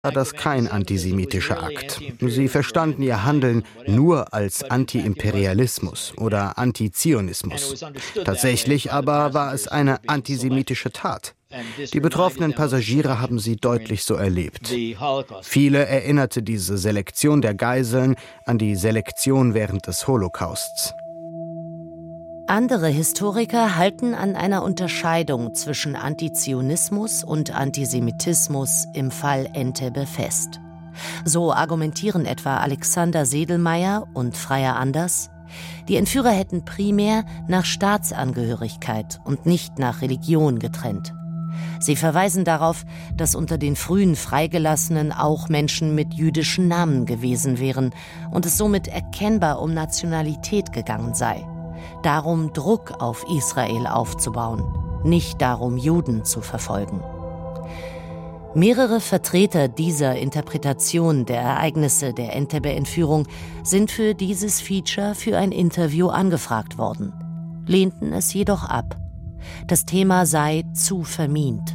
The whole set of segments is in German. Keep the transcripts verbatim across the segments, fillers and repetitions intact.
war das kein antisemitischer Akt. Sie verstanden ihr Handeln nur als Anti-Imperialismus oder Anti-Zionismus. Tatsächlich aber war es eine antisemitische Tat. Die betroffenen Passagiere haben sie deutlich so erlebt. Viele erinnerte diese Selektion der Geiseln an die Selektion während des Holocausts. Andere Historiker halten an einer Unterscheidung zwischen Antizionismus und Antisemitismus im Fall Entebbe fest. So argumentieren etwa Alexander Sedlmayr und Freya Anders, die Entführer hätten primär nach Staatsangehörigkeit und nicht nach Religion getrennt. Sie verweisen darauf, dass unter den frühen Freigelassenen auch Menschen mit jüdischen Namen gewesen wären und es somit erkennbar um Nationalität gegangen sei. Darum, Druck auf Israel aufzubauen, nicht darum, Juden zu verfolgen. Mehrere Vertreter dieser Interpretation der Ereignisse der Entebbe-Entführung sind für dieses Feature für ein Interview angefragt worden, lehnten es jedoch ab. Das Thema sei zu vermint.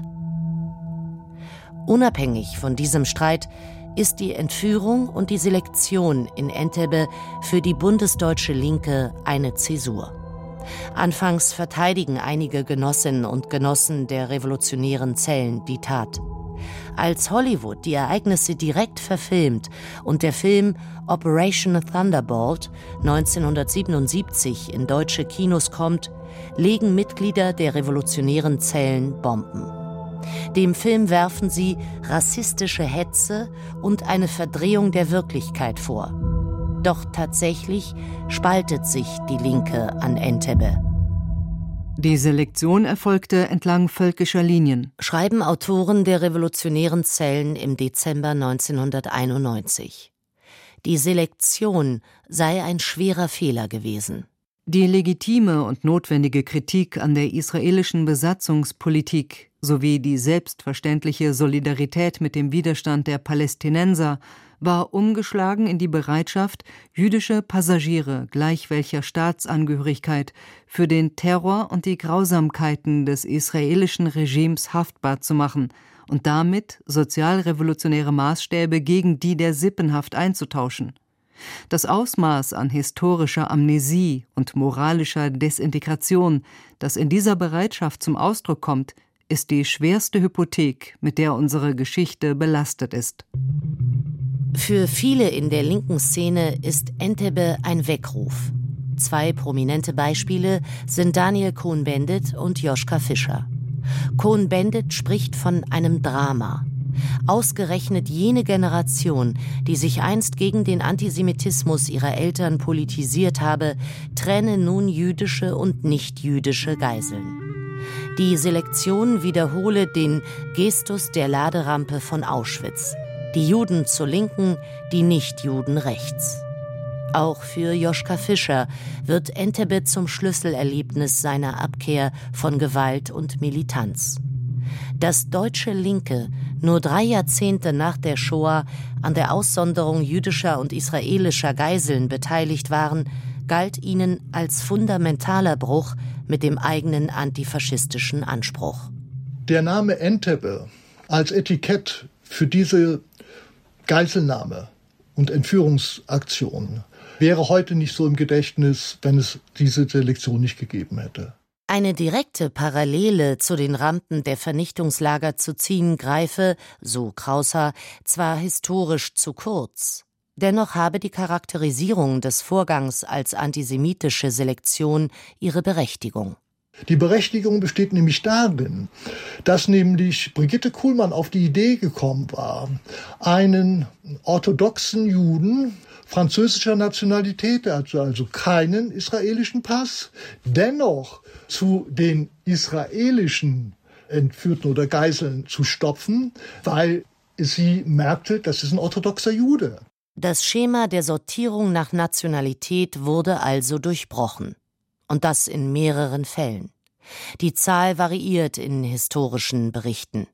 Unabhängig von diesem Streit ist die Entführung und die Selektion in Entebbe für die bundesdeutsche Linke eine Zäsur. Anfangs verteidigen einige Genossinnen und Genossen der revolutionären Zellen die Tat. Als Hollywood die Ereignisse direkt verfilmt und der Film Operation Thunderbolt neunzehnhundertsiebenundsiebzig in deutsche Kinos kommt, legen Mitglieder der revolutionären Zellen Bomben. Dem Film werfen sie rassistische Hetze und eine Verdrehung der Wirklichkeit vor. Doch tatsächlich spaltet sich die Linke an Entebbe. Die Selektion erfolgte entlang völkischer Linien, schreiben Autoren der revolutionären Zellen im Dezember neunzehnhunderteinundneunzig. Die Selektion sei ein schwerer Fehler gewesen. Die legitime und notwendige Kritik an der israelischen Besatzungspolitik sowie die selbstverständliche Solidarität mit dem Widerstand der Palästinenser war umgeschlagen in die Bereitschaft, jüdische Passagiere gleich welcher Staatsangehörigkeit für den Terror und die Grausamkeiten des israelischen Regimes haftbar zu machen und damit sozialrevolutionäre Maßstäbe gegen die der Sippenhaft einzutauschen. Das Ausmaß an historischer Amnesie und moralischer Desintegration, das in dieser Bereitschaft zum Ausdruck kommt, ist die schwerste Hypothek, mit der unsere Geschichte belastet ist. Für viele in der linken Szene ist Entebbe ein Weckruf. Zwei prominente Beispiele sind Daniel Cohn-Bendit und Joschka Fischer. Cohn-Bendit spricht von einem Drama. Ausgerechnet jene Generation, die sich einst gegen den Antisemitismus ihrer Eltern politisiert habe, trenne nun jüdische und nicht-jüdische Geiseln. Die Selektion wiederhole den Gestus der Laderampe von Auschwitz. Die Juden zur Linken, die Nichtjuden rechts. Auch für Joschka Fischer wird Entebbe zum Schlüsselerlebnis seiner Abkehr von Gewalt und Militanz. Dass deutsche Linke nur drei Jahrzehnte nach der Shoah an der Aussonderung jüdischer und israelischer Geiseln beteiligt waren, galt ihnen als fundamentaler Bruch mit dem eigenen antifaschistischen Anspruch. Der Name Entebbe als Etikett für diese Geiselnahme und Entführungsaktion wäre heute nicht so im Gedächtnis, wenn es diese Selektion nicht gegeben hätte. Eine direkte Parallele zu den Rampen der Vernichtungslager zu ziehen greife, so Kraushaar, zwar historisch zu kurz. Dennoch habe die Charakterisierung des Vorgangs als antisemitische Selektion ihre Berechtigung. Die Berechtigung besteht nämlich darin, dass nämlich Brigitte Kuhlmann auf die Idee gekommen war, einen orthodoxen Juden französischer Nationalität, der hatte also keinen israelischen Pass, dennoch zu den israelischen Entführten oder Geiseln zu stopfen, weil sie merkte, das ist ein orthodoxer Jude. Das Schema der Sortierung nach Nationalität wurde also durchbrochen. Und das in mehreren Fällen. Die Zahl variiert in historischen Berichten.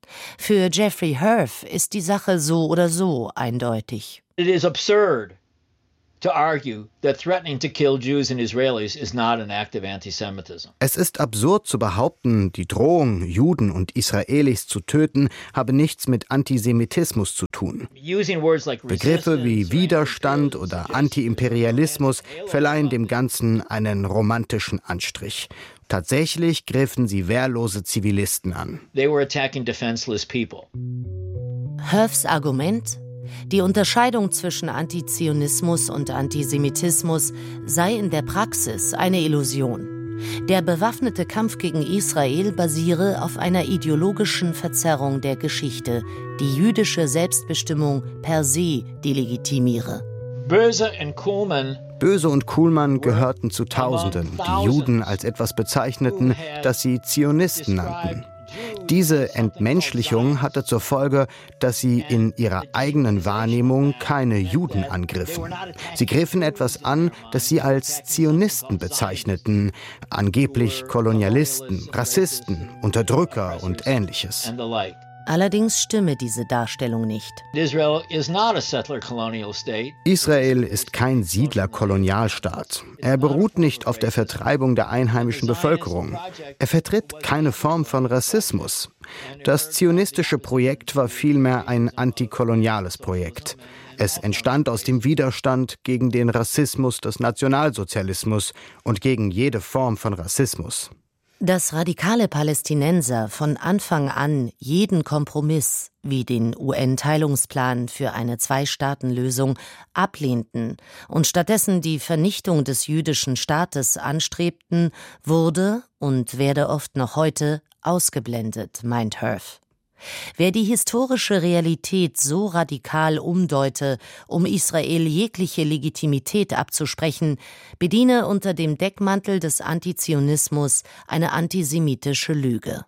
Für Jeffrey Herf ist die Sache so oder so eindeutig. It is absurd Es ist absurd zu behaupten, die Drohung, Juden und Israelis zu töten, habe nichts mit Antisemitismus zu tun. Begriffe wie Widerstand oder Antiimperialismus verleihen dem Ganzen einen romantischen Anstrich. Tatsächlich griffen sie wehrlose Zivilisten an. Herfs Argument: Die Unterscheidung zwischen Antizionismus und Antisemitismus sei in der Praxis eine Illusion. Der bewaffnete Kampf gegen Israel basiere auf einer ideologischen Verzerrung der Geschichte, die jüdische Selbstbestimmung per se delegitimiere. Böse und Kuhlmann Böse und Kuhlmann gehörten zu Tausenden, die Juden als etwas bezeichneten, das sie Zionisten nannten. Diese Entmenschlichung hatte zur Folge, dass sie in ihrer eigenen Wahrnehmung keine Juden angriffen. Sie griffen etwas an, das sie als Zionisten bezeichneten, angeblich Kolonialisten, Rassisten, Unterdrücker und Ähnliches. Allerdings stimme diese Darstellung nicht. Israel ist kein Siedler-Kolonialstaat. Er beruht nicht auf der Vertreibung der einheimischen Bevölkerung. Er vertritt keine Form von Rassismus. Das zionistische Projekt war vielmehr ein antikoloniales Projekt. Es entstand aus dem Widerstand gegen den Rassismus des Nationalsozialismus und gegen jede Form von Rassismus. Dass radikale Palästinenser von Anfang an jeden Kompromiss, wie den U N-Teilungsplan für eine Zwei-Staaten-Lösung, ablehnten und stattdessen die Vernichtung des jüdischen Staates anstrebten, wurde und werde oft noch heute ausgeblendet, meint Herf. Wer die historische Realität so radikal umdeute, um Israel jegliche Legitimität abzusprechen, bediene unter dem Deckmantel des Antizionismus eine antisemitische Lüge.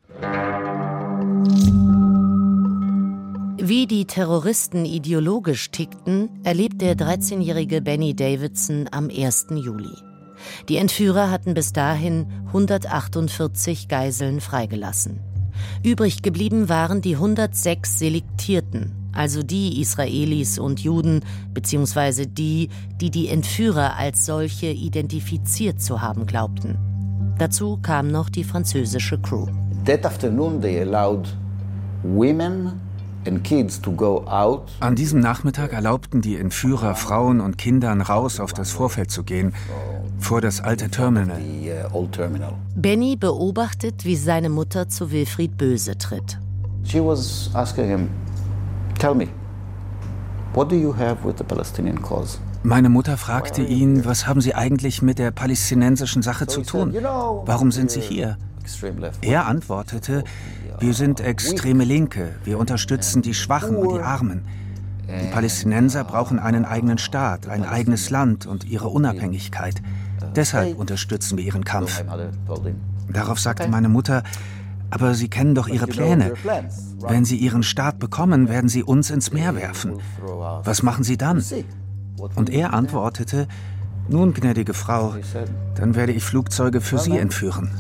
Wie die Terroristen ideologisch tickten, erlebt der dreizehnjährige Benny Davidson am ersten Juli. Die Entführer hatten bis dahin hundertachtundvierzig Geiseln freigelassen. Übrig geblieben waren die hundertsechs Selektierten, also die Israelis und Juden, beziehungsweise die, die die Entführer als solche identifiziert zu haben glaubten. Dazu kam noch die französische Crew. That afternoon they allowed women and kids to go out. An diesem Nachmittag erlaubten die Entführer Frauen und Kindern raus auf das Vorfeld zu gehen, vor das alte Terminal. Benny beobachtet, wie seine Mutter zu Wilfried Böse tritt. She was asking him, tell me, what do you have with the Palestinian cause? Meine Mutter fragte ihn, was haben Sie eigentlich mit der palästinensischen Sache zu tun? Warum sind Sie hier? Er antwortete, wir sind extreme Linke, wir unterstützen die Schwachen und die Armen. Die Palästinenser brauchen einen eigenen Staat, ein eigenes Land und ihre Unabhängigkeit. Deshalb unterstützen wir ihren Kampf. Darauf sagte meine Mutter, aber Sie kennen doch Ihre Pläne. Wenn Sie Ihren Staat bekommen, werden Sie uns ins Meer werfen. Was machen Sie dann? Und er antwortete, nun, gnädige Frau, dann werde ich Flugzeuge für Sie entführen.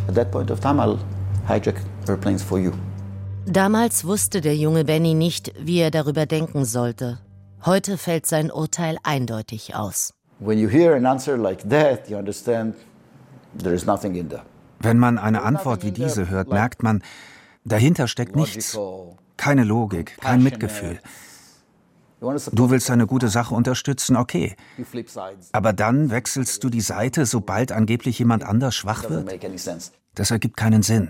Damals wusste der junge Benny nicht, wie er darüber denken sollte. Heute fällt sein Urteil eindeutig aus. Wenn man eine Antwort wie diese hört, merkt man, dahinter steckt nichts. Keine Logik, kein Mitgefühl. Du willst eine gute Sache unterstützen, okay. Aber dann wechselst du die Seite, sobald angeblich jemand anders schwach wird? Das ergibt keinen Sinn.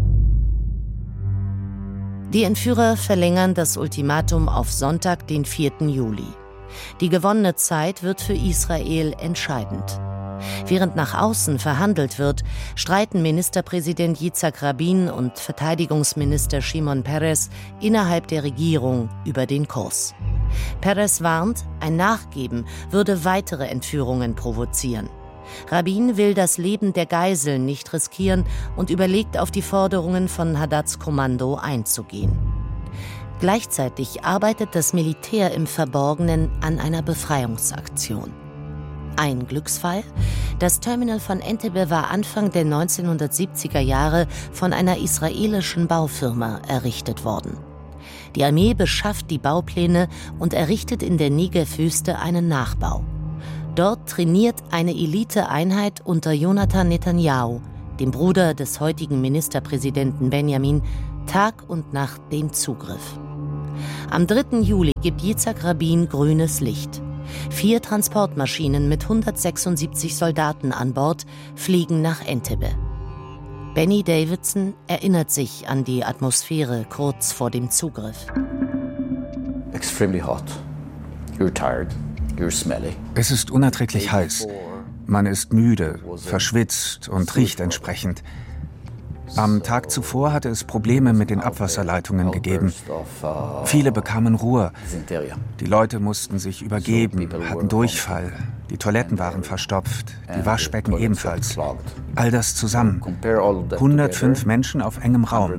Die Entführer verlängern das Ultimatum auf Sonntag, den vierten Juli. Die gewonnene Zeit wird für Israel entscheidend. Während nach außen verhandelt wird, streiten Ministerpräsident Yitzhak Rabin und Verteidigungsminister Shimon Peres innerhalb der Regierung über den Kurs. Peres warnt, ein Nachgeben würde weitere Entführungen provozieren. Rabin will das Leben der Geiseln nicht riskieren und überlegt, auf die Forderungen von Haddads Kommando einzugehen. Gleichzeitig arbeitet das Militär im Verborgenen an einer Befreiungsaktion. Ein Glücksfall? Das Terminal von Entebbe war Anfang der neunzehnhundertsiebziger Jahre von einer israelischen Baufirma errichtet worden. Die Armee beschafft die Baupläne und errichtet in der Negev-Wüste einen Nachbau. Dort trainiert eine Eliteeinheit unter Jonathan Netanyahu, dem Bruder des heutigen Ministerpräsidenten Benjamin, Tag und Nacht den Zugriff. Am dritten Juli gibt Yitzhak Rabin grünes Licht. Vier Transportmaschinen mit hundertsechsundsiebzig Soldaten an Bord fliegen nach Entebbe. Benny Davidson erinnert sich an die Atmosphäre kurz vor dem Zugriff. Extremely hot. You're tired. You're smelly. Es ist unerträglich heiß. Man ist müde, verschwitzt und riecht entsprechend. Am Tag zuvor hatte es Probleme mit den Abwasserleitungen gegeben. Viele bekamen Ruhr. Die Leute mussten sich übergeben, hatten Durchfall. Die Toiletten waren verstopft, die Waschbecken ebenfalls. All das zusammen. hundertfünf Menschen auf engem Raum.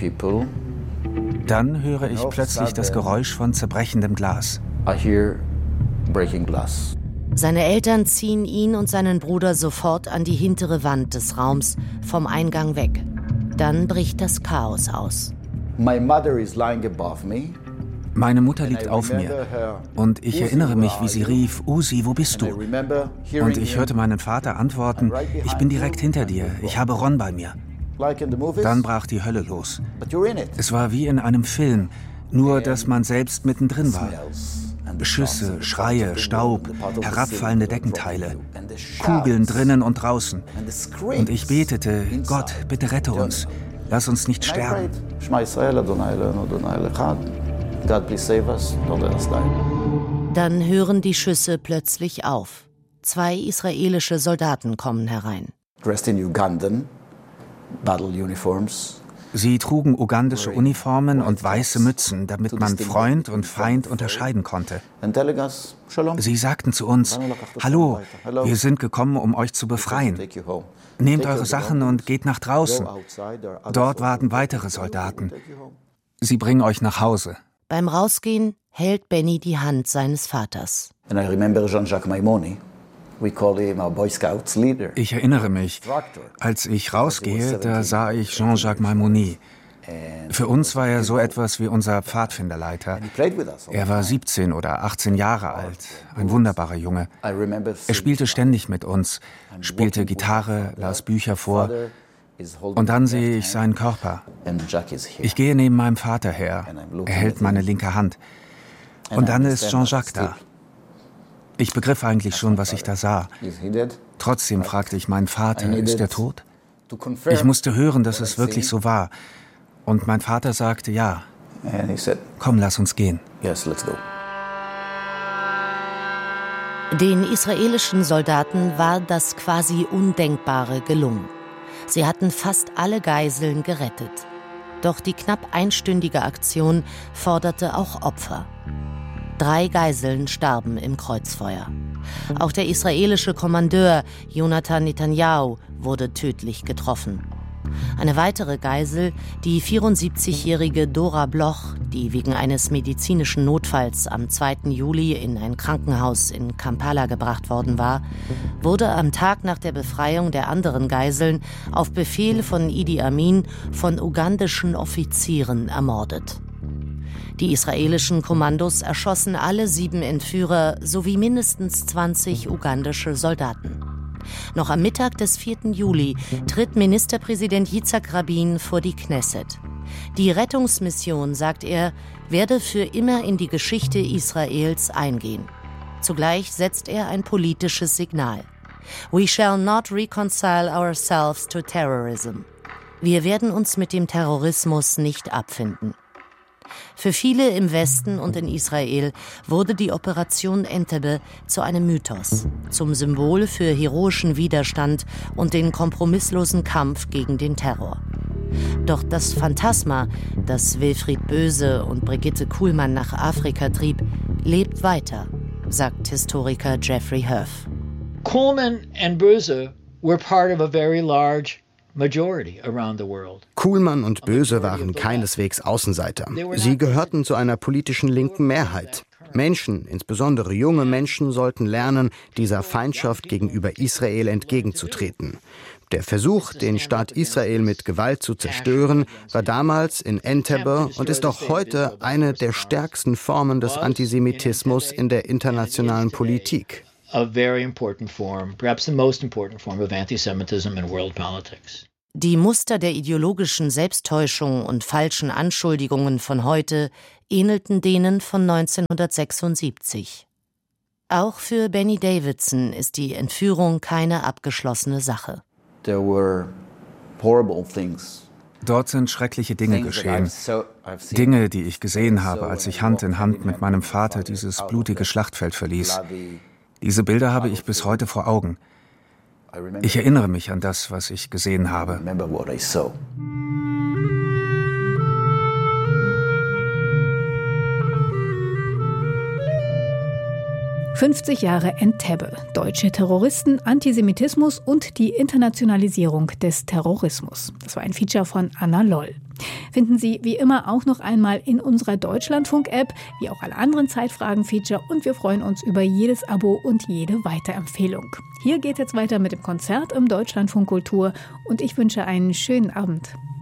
Dann höre ich plötzlich das Geräusch von zerbrechendem Glas. Seine Eltern ziehen ihn und seinen Bruder sofort an die hintere Wand des Raums, vom Eingang weg. Dann bricht das Chaos aus. Meine Mutter liegt auf mir und ich erinnere mich, wie sie rief, Uzi, wo bist du? Und ich hörte meinen Vater antworten, ich bin direkt hinter dir, ich habe Ron bei mir. Dann brach die Hölle los. Es war wie in einem Film, nur dass man selbst mittendrin war. Schüsse, Schreie, Staub, herabfallende Deckenteile, Kugeln drinnen und draußen. Und ich betete, Gott, bitte rette uns, lass uns nicht sterben. Dann hören die Schüsse plötzlich auf. Zwei israelische Soldaten kommen herein. Dressed in Ugandan battle uniforms. Sie trugen ugandische Uniformen und weiße Mützen, damit man Freund und Feind unterscheiden konnte. Sie sagten zu uns, Hallo, wir sind gekommen, um euch zu befreien. Nehmt eure Sachen und geht nach draußen. Dort warten weitere Soldaten. Sie bringen euch nach Hause. Beim Rausgehen hält Benny die Hand seines Vaters. And I remember Jean-Jacques Maimoni. We call him our Boy Scouts leader. Ich erinnere mich, als ich rausgehe, da sah ich Jean-Jacques Maimoni. Für uns war er so etwas wie unser Pfadfinderleiter. Er war siebzehn oder achtzehn Jahre alt, ein wunderbarer Junge. Er spielte ständig mit uns, spielte Gitarre, las Bücher vor. Und dann sehe ich seinen Körper. Ich gehe neben meinem Vater her. Er hält meine linke Hand. Und dann ist Jean-Jacques da. Ich begriff eigentlich schon, was ich da sah. Trotzdem fragte ich meinen Vater, ist er tot? Ich musste hören, dass es wirklich so war. Und mein Vater sagte, ja. Komm, lass uns gehen. Den israelischen Soldaten war das quasi Undenkbare gelungen. Sie hatten fast alle Geiseln gerettet. Doch die knapp einstündige Aktion forderte auch Opfer. Drei Geiseln starben im Kreuzfeuer. Auch der israelische Kommandeur Jonathan Netanyahu wurde tödlich getroffen. Eine weitere Geisel, die vierundsiebzigjährige Dora Bloch, die wegen eines medizinischen Notfalls am zweiten Juli in ein Krankenhaus in Kampala gebracht worden war, wurde am Tag nach der Befreiung der anderen Geiseln auf Befehl von Idi Amin von ugandischen Offizieren ermordet. Die israelischen Kommandos erschossen alle sieben Entführer sowie mindestens zwanzig ugandische Soldaten. Noch am Mittag des vierten Juli tritt Ministerpräsident Yitzhak Rabin vor die Knesset. Die Rettungsmission, sagt er, werde für immer in die Geschichte Israels eingehen. Zugleich setzt er ein politisches Signal. We shall not reconcile ourselves to terrorism. Wir werden uns mit dem Terrorismus nicht abfinden. Für viele im Westen und in Israel wurde die Operation Entebbe zu einem Mythos, zum Symbol für heroischen Widerstand und den kompromisslosen Kampf gegen den Terror. Doch das Phantasma, das Wilfried Böse und Brigitte Kuhlmann nach Afrika trieb, lebt weiter, sagt Historiker Jeffrey Herf. Kuhlmann and Böse were part of a very large Kuhlmann und Böse waren keineswegs Außenseiter. Sie gehörten zu einer politischen linken Mehrheit. Menschen, insbesondere junge Menschen, sollten lernen, dieser Feindschaft gegenüber Israel entgegenzutreten. Der Versuch, den Staat Israel mit Gewalt zu zerstören, war damals in Entebbe und ist auch heute eine der stärksten Formen des Antisemitismus in der internationalen Politik. a very important form, perhaps the most important form of anti-Semitism in world politics. Die Muster der ideologischen Selbsttäuschung und falschen Anschuldigungen von heute ähnelten denen von neunzehnhundertsechsundsiebzig. Auch für Benny Davidson ist die Entführung keine abgeschlossene Sache. There were horrible things. Dort sind schreckliche Dinge geschehen. Dinge, die ich gesehen habe, als ich Hand in Hand mit meinem Vater dieses blutige Schlachtfeld verließ. Diese Bilder habe ich bis heute vor Augen. Ich erinnere mich an das, was ich gesehen habe. fünfzig Jahre Entebbe, deutsche Terroristen, Antisemitismus und die Internationalisierung des Terrorismus. Das war ein Feature von Anna Loll. Finden Sie wie immer auch noch einmal in unserer Deutschlandfunk-App, wie auch alle anderen Zeitfragen-Feature, und wir freuen uns über jedes Abo und jede Weiterempfehlung. Hier geht jetzt weiter mit dem Konzert im Deutschlandfunk Kultur und ich wünsche einen schönen Abend.